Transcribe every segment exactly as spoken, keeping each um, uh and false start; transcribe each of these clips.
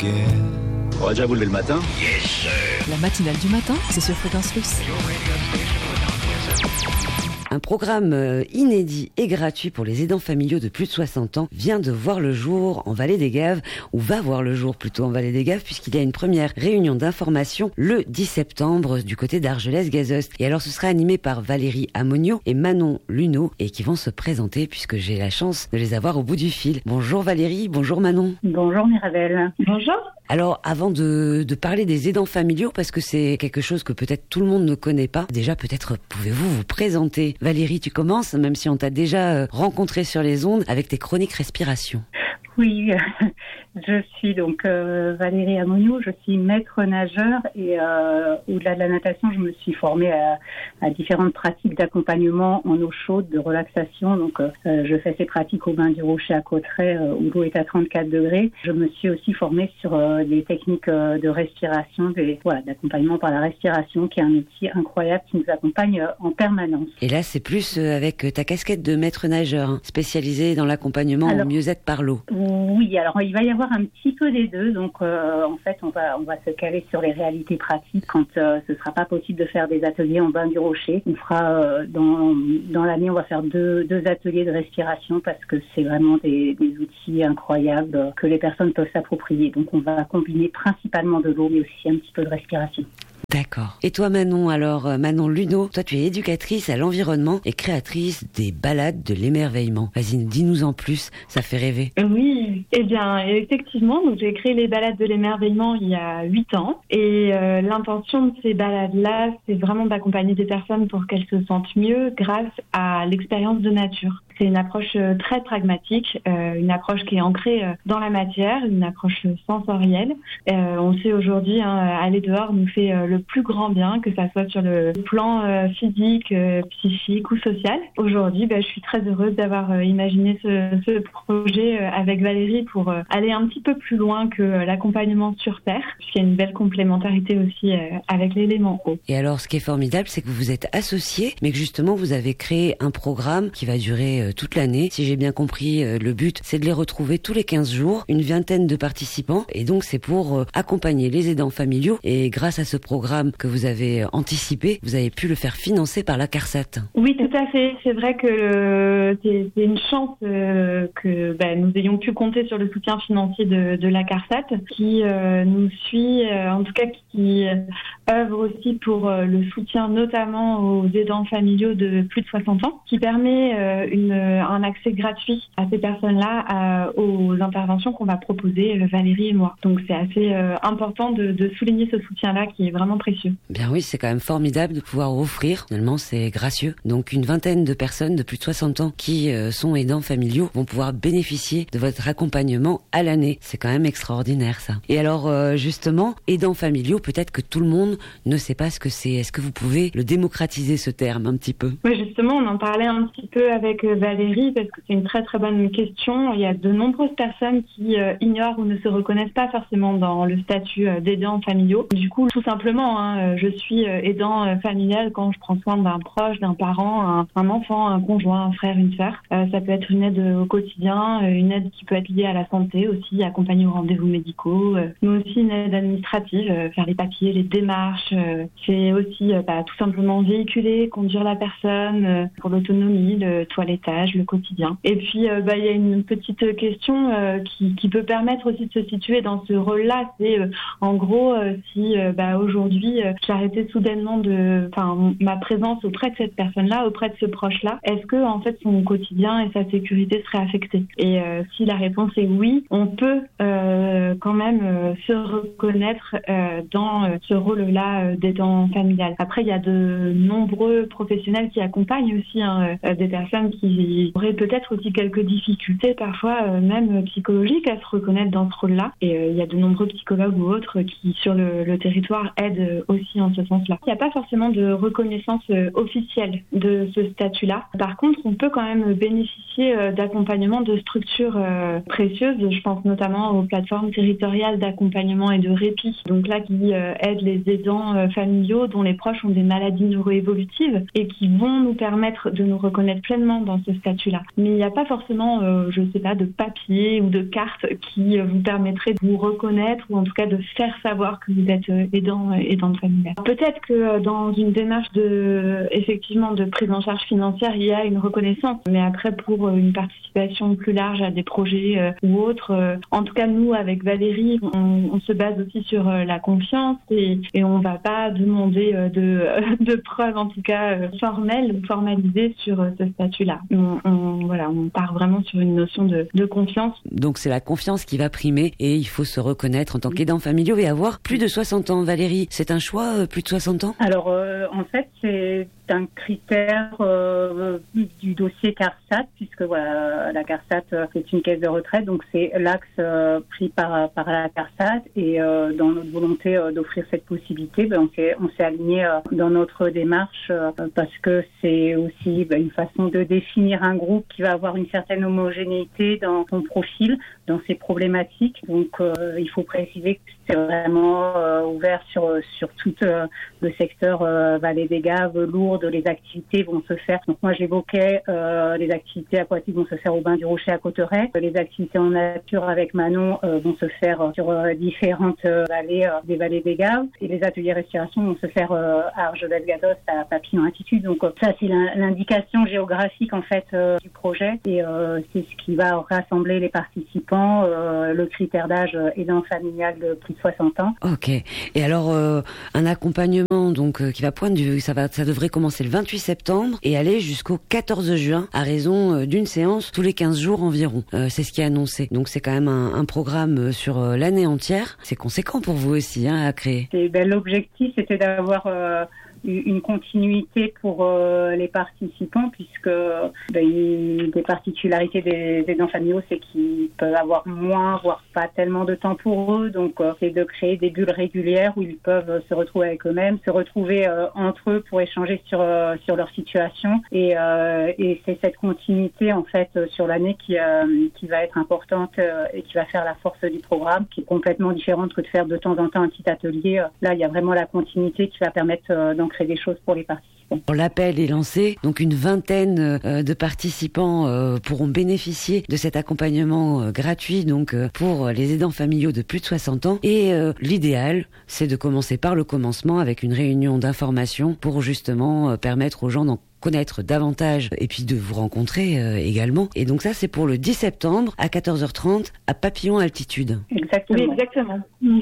again. On va déjà vous lever le matin? Yes, sir. La matinale du matin, c'est sur Fréquence Plus. Un programme inédit et gratuit pour les aidants familiaux de plus de soixante ans vient de voir le jour en Vallée des Gaves, ou va voir le jour plutôt en Vallée des Gaves, puisqu'il y a une première réunion d'information le dix septembre du côté d'Argelès-Gazost. Et alors ce sera animé par Valérie Amonio et Manon Luneau, et qui vont se présenter puisque j'ai la chance de les avoir au bout du fil. Bonjour Valérie, bonjour Manon. Bonjour Mirabelle. Bonjour. Alors, avant de, de parler des aidants familiaux, parce que c'est quelque chose que peut-être tout le monde ne connaît pas, déjà peut-être pouvez-vous vous présenter. Valérie, tu commences, même si on t'a déjà rencontré sur les ondes, avec tes chroniques respiration. Oui, je suis donc euh, Valérie Amonio, je suis maître nageur et euh, au-delà de la natation, je me suis formée à, à différentes pratiques d'accompagnement en eau chaude, de relaxation. Donc, euh, je fais ces pratiques au bain du Rocher à Cauterets euh, où l'eau est à trente-quatre degrés. Je me suis aussi formée sur euh, des techniques euh, de respiration, des, voilà, d'accompagnement par la respiration, qui est un outil incroyable qui nous accompagne euh, en permanence. Et là, c'est plus euh, avec ta casquette de maître nageur, hein, spécialisée dans l'accompagnement alors, au mieux-être par l'eau. Oui, alors il va y avoir un petit peu des deux. Donc euh, en fait, on va on va se caler sur les réalités pratiques quand euh, ce sera pas possible de faire des ateliers en bain du Rocher. On fera euh, dans dans l'année, on va faire deux deux ateliers de respiration parce que c'est vraiment des des outils incroyables euh, que les personnes peuvent s'approprier. Donc on va combiner principalement de l'eau, mais aussi un petit peu de respiration. D'accord. Et toi Manon, alors Manon Luneau, toi tu es éducatrice à l'environnement et créatrice des balades de l'émerveillement. Vas-y, dis-nous en plus, ça fait rêver. Oui, eh bien effectivement, donc j'ai créé les balades de l'émerveillement il y a huit ans et euh, l'intention de ces balades-là, c'est vraiment d'accompagner des personnes pour qu'elles se sentent mieux grâce à l'expérience de nature. C'est une approche très pragmatique, euh, une approche qui est ancrée dans la matière, une approche sensorielle. Euh, on sait aujourd'hui, hein, aller dehors nous fait le plus grand bien, que ça soit sur le plan euh, physique, euh, psychique ou social. Aujourd'hui, bah, je suis très heureuse d'avoir euh, imaginé ce, ce projet euh, avec Valérie pour euh, aller un petit peu plus loin que euh, l'accompagnement sur Terre, puisqu'il y a une belle complémentarité aussi euh, avec l'élément eau. Et alors, ce qui est formidable, c'est que vous vous êtes associés, mais que justement, vous avez créé un programme qui va durer euh, toute l'année. Si j'ai bien compris, euh, le but, c'est de les retrouver tous les quinze jours, une vingtaine de participants, et donc c'est pour euh, accompagner les aidants familiaux. Et grâce à ce programme que vous avez anticipé, vous avez pu le faire financer par la CARSAT. Oui, tout à fait. C'est vrai que euh, c'est, c'est une chance euh, que bah, nous ayons pu compter sur le soutien financier de, de la CARSAT, qui euh, nous suit, euh, en tout cas qui euh, œuvre aussi pour euh, le soutien notamment aux aidants familiaux de plus de soixante ans, qui permet euh, une, un accès gratuit à ces personnes-là à, aux interventions qu'on va proposer, euh, Valérie et moi. Donc c'est assez euh, important de, de souligner ce soutien-là qui est vraiment précieux. Bien oui, c'est quand même formidable de pouvoir offrir, finalement c'est gracieux. Donc une vingtaine de personnes de plus de soixante ans qui euh, sont aidants familiaux vont pouvoir bénéficier de votre accompagnement à l'année. C'est quand même extraordinaire ça. Et alors euh, justement, aidants familiaux, peut-être que tout le monde ne sait pas ce que c'est. Est-ce que vous pouvez le démocratiser ce terme un petit peu? Oui, justement, on en parlait un petit peu avec Valérie parce que c'est une très très bonne question. Il y a de nombreuses personnes qui euh, ignorent ou ne se reconnaissent pas forcément dans le statut euh, d'aidants familiaux. Du coup, tout simplement, hein, je suis aidant euh, familial quand je prends soin d'un proche, d'un parent, un, un enfant, un conjoint, un frère, une sœur. Euh, ça peut être une aide au quotidien, une aide qui peut être liée à la santé aussi, accompagner aux rendez-vous médicaux, euh, mais aussi une aide administrative, euh, faire les papiers, les démarches. Euh, c'est aussi euh, bah, tout simplement véhiculer, conduire la personne euh, pour l'autonomie, le toilettage, le quotidien. Et puis, euh, bah, il y a une petite question euh, qui, qui peut permettre aussi de se situer dans ce rôle-là. C'est euh, en gros, euh, si euh, bah, aujourd'hui, euh, j'arrêtais soudainement de, enfin, ma présence auprès de cette personne-là, auprès de ce proche-là, est-ce que en fait son quotidien et sa sécurité seraient affectés? Et euh, si la réponse est oui, on peut euh, quand même euh, se reconnaître euh, dans euh, ce rôle-là euh, d'aidant familial. Après, il y a de nombreux professionnels qui accompagnent aussi hein, euh, des personnes qui auraient peut-être aussi quelques difficultés, parfois euh, même psychologiques, à se reconnaître dans ce rôle-là. Et euh, il y a de nombreux psychologues ou autres qui, sur le, le territoire, aident aussi en ce sens-là. Il n'y a pas forcément de reconnaissance euh, officielle de ce statut-là. Par contre, on peut quand même bénéficier euh, d'accompagnement de structures euh, précieuses. Je pense notamment aux plateformes plateforme territoriale d'accompagnement et de répit, donc là qui euh, aide les aidants euh, familiaux dont les proches ont des maladies neuroévolutives et qui vont nous permettre de nous reconnaître pleinement dans ce statut-là. Mais il n'y a pas forcément, euh, je ne sais pas, de papier ou de carte qui euh, vous permettrait de vous reconnaître ou en tout cas de faire savoir que vous êtes euh, aidant, euh, aidante familiale. Peut-être que euh, dans une démarche de, effectivement, de prise en charge financière, il y a une reconnaissance, mais après pour euh, une participation plus large à des projets euh, ou autres, euh, en tout cas nous avec Valérie, on, on se base aussi sur euh, la confiance et, et on ne va pas demander euh, de, euh, de preuves en tout cas euh, formelles ou formalisées sur euh, ce statut-là. On, on, voilà, on part vraiment sur une notion de, de confiance. Donc c'est la confiance qui va primer et il faut se reconnaître en tant qu'aidant familiaux et avoir plus de soixante ans. Valérie, c'est un choix, euh, plus de soixante ans? Alors euh, en fait c'est un critère euh, du dossier CARSAT, puisque voilà, la CARSAT euh, c'est une caisse de retraite, donc c'est l'axe euh, pris par, par la CARSAT et euh, dans notre volonté euh, d'offrir cette possibilité, ben, on s'est, on s'est aligné euh, dans notre démarche euh, parce que c'est aussi ben, une façon de définir un groupe qui va avoir une certaine homogénéité dans son profil, dans ses problématiques. Donc euh, il faut préciser que c'est vraiment euh, ouvert sur, sur tout euh, le secteur euh, Vallée des Gaves, Lourdes, les activités vont se faire. Donc moi j'évoquais euh, les activités aquatiques vont se faire au Bain du Rocher à Cauterets. Les activités en nature avec Manon euh, vont se faire sur euh, différentes euh, vallées euh, des Vallées des Gaves. Et les ateliers respiration vont se faire euh, à Argelès-Gazost, à Papillon-Altitude. Donc euh, ça c'est l'indication géographique en fait euh, du projet et euh, c'est ce qui va rassembler les participants, euh, le critère d'âge aidant familial de plus de soixante ans. Ok. Et alors euh, un accompagnement donc euh, qui va poindre du, ça va, ça devrait commencer le vingt-huit septembre et aller jusqu'au quatorze juin à raison euh, d'une séance tous les quinze jours environ. Euh, c'est ce qui est annoncé. Donc c'est quand même un, un programme sur euh, l'année entière. C'est conséquent pour vous aussi hein, à créer. Et ben, l'objectif c'était d'avoir euh, une continuité pour euh, les participants puisque ben, une des particularités des aidants familiaux c'est qu'ils peuvent avoir moins voire pas tellement de temps pour eux, donc euh, c'est de créer des bulles régulières où ils peuvent se retrouver avec eux-mêmes, se retrouver euh, entre eux pour échanger sur euh, sur leur situation et euh, et c'est cette continuité en fait sur l'année qui euh, qui va être importante euh, et qui va faire la force du programme, qui est complètement différente que de faire de temps en temps un petit atelier. Là il y a vraiment la continuité qui va permettre euh, d'en créer des choses pour les participants. L'appel est lancé, donc une vingtaine euh, de participants euh, pourront bénéficier de cet accompagnement euh, gratuit donc euh, pour les aidants familiaux de plus de soixante ans et euh, l'idéal c'est de commencer par le commencement avec une réunion d'information pour justement euh, permettre aux gens d'en connaître davantage et puis de vous rencontrer euh, également. Et donc ça c'est pour le dix septembre à quatorze heures trente à Papillon-Altitude. Exactement. Oui, exactement.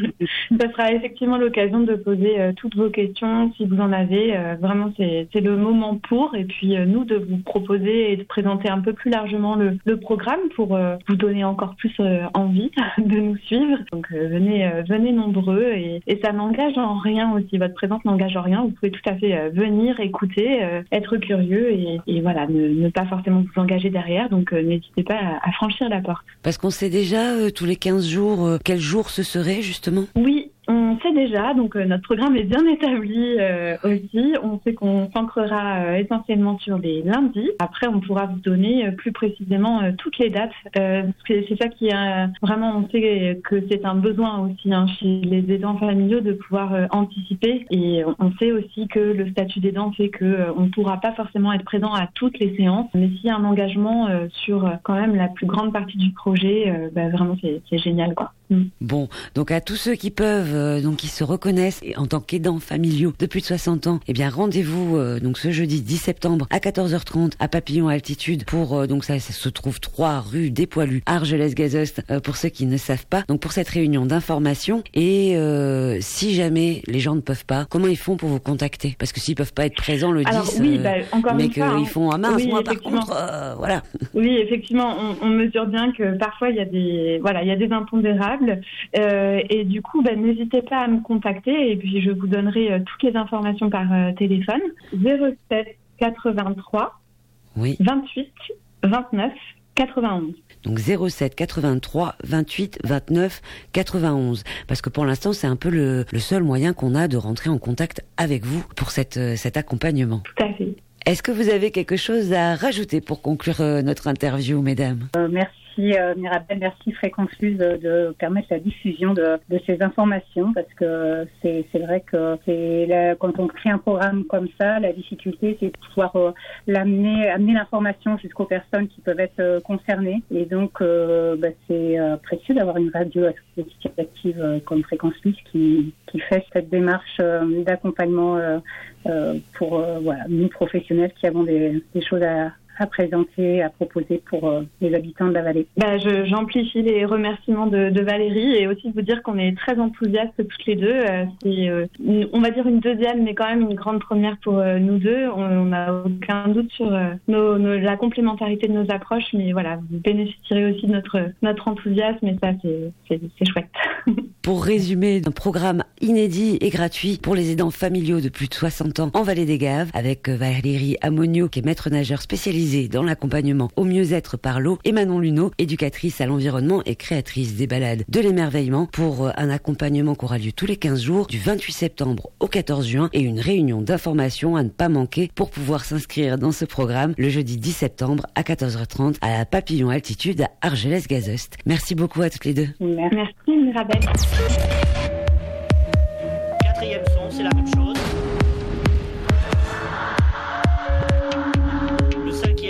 Ça sera effectivement l'occasion de poser euh, toutes vos questions si vous en avez. Euh, vraiment c'est, c'est le moment pour et puis euh, nous de vous proposer et de présenter un peu plus largement le, le programme pour euh, vous donner encore plus euh, envie de nous suivre. Donc euh, venez, euh, venez nombreux et, et ça n'engage en rien aussi. Votre présence n'engage en rien. Vous pouvez tout à fait euh, venir, écouter, euh, être curieux et, et voilà, ne, ne pas forcément vous engager derrière, donc euh, n'hésitez pas à, à franchir la porte. Parce qu'on sait déjà euh, tous les quinze jours euh, quel jour ce serait justement? Oui, on sait déjà, donc euh, notre programme est bien établi euh, aussi. On sait qu'on s'ancrera euh, essentiellement sur les lundis. Après, on pourra vous donner euh, plus précisément euh, toutes les dates. Euh, c'est, c'est ça qui est euh, vraiment, on sait que c'est un besoin aussi hein, chez les aidants familiaux de pouvoir euh, anticiper. Et on sait aussi que le statut d'aidant fait que euh, on ne pourra pas forcément être présent à toutes les séances. Mais s'il y a un engagement euh, sur euh, quand même la plus grande partie du projet, euh, bah, vraiment c'est, c'est génial quoi. Mm. Bon, donc à tous ceux qui peuvent, euh, donc qui se reconnaissent et en tant qu'aidants familiaux de plus de soixante ans, eh bien rendez-vous euh, donc ce jeudi dix septembre à quatorze heures trente à Papillon-Altitude pour euh, donc ça, ça se trouve trois rue des Poilus, Argelès-Gazost euh, pour ceux qui ne savent pas. Donc pour cette réunion d'information et euh, si jamais les gens ne peuvent pas, comment ils font pour vous contacter? Parce que s'ils peuvent pas être présents le Alors, dix, oui, euh, bah, encore mais une fois, qu'ils hein. font ah mince, oui, moi par contre, euh, voilà. Oui, effectivement, on, on mesure bien que parfois il y a des voilà, il y a des impondérables. Euh, et du coup, ben, n'hésitez pas à me contacter et puis je vous donnerai euh, toutes les informations par euh, téléphone. zéro sept quatre-vingt-trois Oui. vingt-huit vingt-neuf quatre-vingt-onze. Donc zéro sept quatre-vingt-trois vingt-huit vingt-neuf quatre-vingt-onze. Parce que pour l'instant, c'est un peu le, le seul moyen qu'on a de rentrer en contact avec vous pour cette, euh, cet accompagnement. Tout à fait. Est-ce que vous avez quelque chose à rajouter pour conclure euh, notre interview, mesdames? Euh, merci merci euh, Mirabel, merci Fréquence Plus de, de permettre la diffusion de, de ces informations, parce que c'est, c'est vrai que c'est la, quand on crée un programme comme ça, la difficulté c'est de pouvoir euh, l'amener, amener l'information jusqu'aux personnes qui peuvent être euh, concernées. Et donc euh, bah, c'est euh, précieux d'avoir une radio associative euh, comme Fréquence Plus qui, qui fait cette démarche euh, d'accompagnement euh, euh, pour euh, voilà, nous professionnels qui avons des, des choses à à présenter, à proposer pour euh, les habitants de la vallée. Bah, je, j'amplifie les remerciements de, de Valérie et aussi de vous dire qu'on est très enthousiastes toutes les deux. Euh, c'est, euh, une, on va dire une deuxième, mais quand même une grande première pour euh, nous deux. On n'a aucun doute sur euh, nos, nos, la complémentarité de nos approches, mais voilà, vous bénéficierez aussi de notre, notre enthousiasme et ça, c'est, c'est, c'est chouette. Pour résumer, un programme inédit et gratuit pour les aidants familiaux de plus de soixante ans en Vallée des Gaves, avec Valérie Amonio, qui est maître nageur spécialisé dans l'accompagnement au mieux-être par l'eau, et Manon Luneau, éducatrice à l'environnement et créatrice des balades de l'émerveillement, pour un accompagnement qui aura lieu tous les quinze jours, du vingt-huit septembre au quatorze juin, et une réunion d'information à ne pas manquer pour pouvoir s'inscrire dans ce programme le jeudi dix septembre à quatorze heures trente à la Papillon Altitude à Argelès-Gazost. Merci beaucoup à toutes les deux. Merci Mirabel. Quatrième son, c'est la même chose.